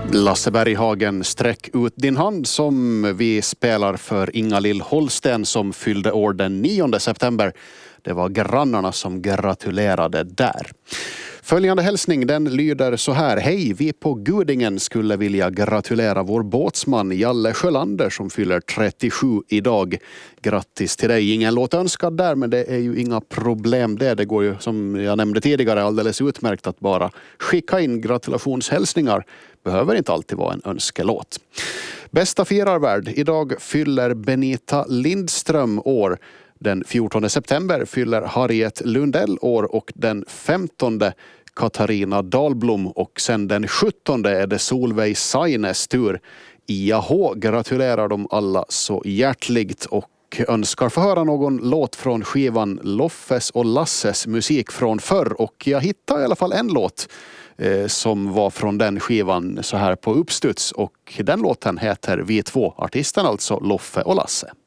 Lasse Berghagen, sträck ut din hand, som vi spelar för Inga-Lill Holsten som fyllde år den 9 september. Det var grannarna som gratulerade där. Följande hälsning, den lyder så här: hej, vi på Gudingen skulle vilja gratulera vår båtsman Jalle Sjölander som fyller 37 idag. Grattis till dig. Ingen låt önskad där, men det är ju inga problem det. Det går ju, som jag nämnde tidigare, alldeles utmärkt att bara skicka in gratulationshälsningar. Behöver inte alltid vara en önskelåt. Bästa firarvärd. Idag fyller Benita Lindström år. Den 14 september fyller Harriet Lundell år och den 15 Katarina Dahlblom, och sen den 17 är det Solveig Saines tur. IAH gratulerar dem alla så hjärtligt och önskar få höra någon låt från skivan Loffes och Lasses musik från förr, och jag hittade i alla fall en låt som var från den skivan så här på uppstuds, och den låten heter Vi två, artisten alltså Loffe och Lasse.